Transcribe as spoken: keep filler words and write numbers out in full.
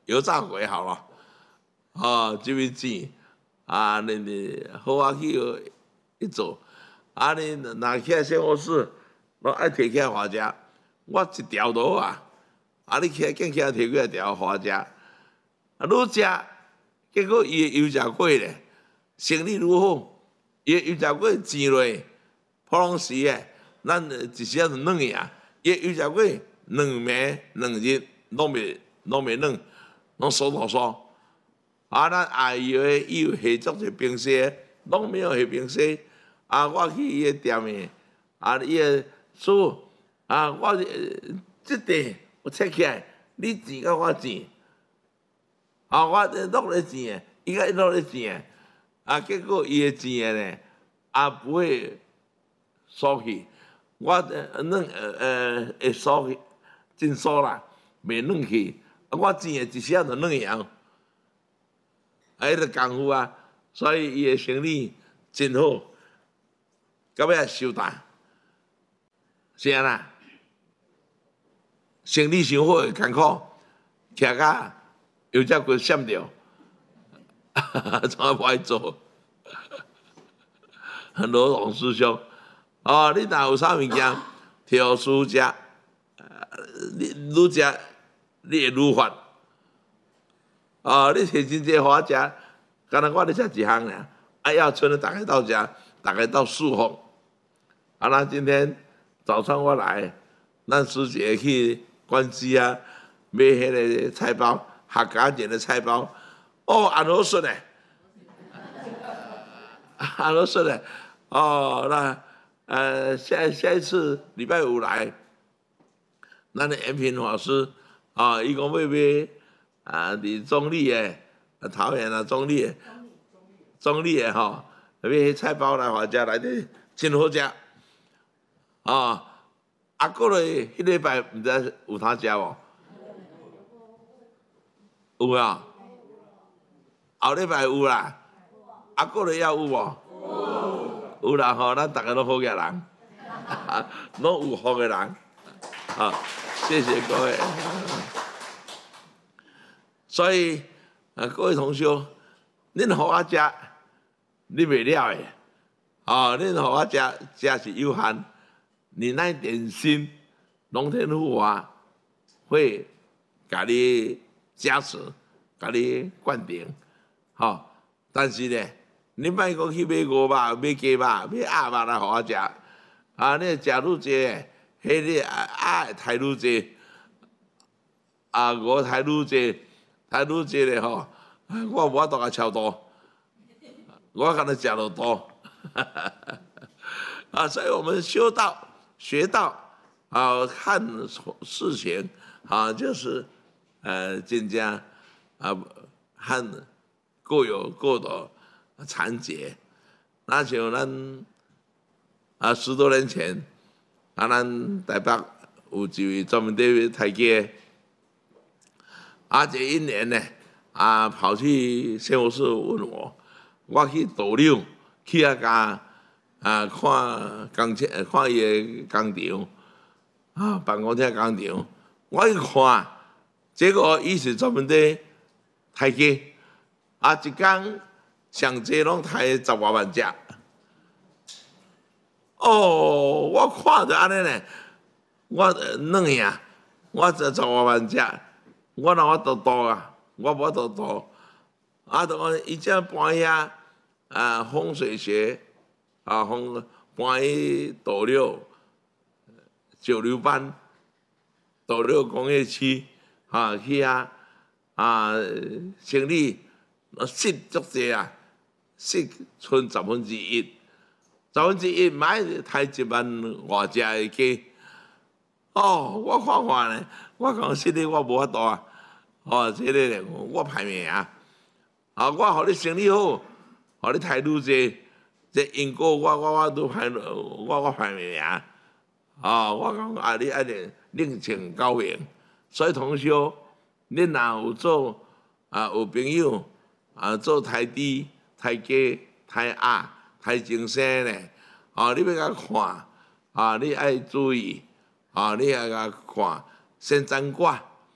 油炸鬼好了，哦，这边钱啊，你你好啊去一做，啊你若起来生活室，我爱摕起来花食，我一条都好啊，啊你起来见起来摕几来条花食，啊愈食，结果伊的油炸鬼咧，生意愈好，伊的油炸鬼钱落，普通时诶，咱一时啊就软去啊，伊的油炸鬼两暝两日拢袂拢袂软。拢收到收，啊！咱也以为伊有下足者冰西，拢没有下冰西。啊！我去伊个店诶，啊！伊个师傅，啊！我即地我切起来，你钱甲我钱，啊！我落咧钱诶，伊甲伊落咧钱诶，啊！结果伊个钱诶呢，也不会收去，我软呃会收去，真收啦，袂软去。我钱诶一时啊就软去啊，啊，迄个功夫啊，所以伊诶生意真好，到尾也收单，是安啦。生意伤好会艰苦，徛甲油炸鬼闪着，怎啊不爱做？罗龙师兄，哦，你若有啥物件，挑书食，你愈食你会愈发。哦，你摕真济互我食，敢若我咧食一项尔，啊，要剩的大概到食，大概到四封。啊，那今天早上我来，咱师姐去关西啊，买迄个菜包，客家人的菜包，哦，安好顺诶，安好顺诶，哦，那呃下下一次礼拜五来，咱的延平法师啊，伊讲要买啊，伫中立诶，啊桃园啊中立诶，中立诶吼，买迄菜包来互食，内底真好食。啊，啊，过来迄礼拜毋知有通食无？有啊，后礼拜有啦。啊，过来还有无？有啦吼，咱逐个拢好嘅人，拢有福嘅人。啊，谢谢各位。所以啊，各位同学，恁互我食，你袂了诶。啊，恁互我食，食是有限。你那点心，龙天护法会给你加持，给你灌顶，吼、哦。但是呢，你莫讲去买五肉、买鸡肉、买鸭肉来互我食，啊，你食愈济，迄你鸭会刣愈济，啊，五刣愈济，刣愈济咧吼，我无法度甲超度，我敢若食落多，啊，所以我们修道。学道啊，看事情啊，就是呃，真正啊，看各有各的残节。那像咱啊，十多年前啊，咱台北有一位专门在台阶，啊，这一年呢啊，跑去生活室问我，我去倒柳去啊家。啊，看工厂，看伊个工厂，啊，办公厅工厂，我一看，结果伊是专门伫刣鸡，啊，一工上济拢刣十外万只。哦，我看着安尼呢，我软去啊，我十十外万只，我哪法度度啊？我无法度度，啊，就讲伊只搬遐啊风水学。啊，从搬去斗六九流班、斗六工业区啊去啊啊，生理失足济啊，失剩十分之一，十分之一买刣一万外只的鸡。哦，我看看呢，我讲实在我无法度啊，哦，这个我歹命啊，啊，我互你生理好，互你刣愈济。这因果我我我都排我我排名啊！啊，我讲啊，你爱定另请高明。所以同学，你若有做啊有朋友啊做台猪、台鸡、台鸭、台精生咧，啊，你要甲看啊，你爱注意啊，你爱甲看先占卦